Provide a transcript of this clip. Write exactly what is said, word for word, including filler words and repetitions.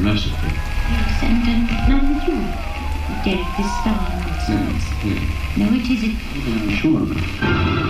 massively. Yes, and um, none with you, Derek, this style. Yes, yes. No, it isn't. I'm sure of it.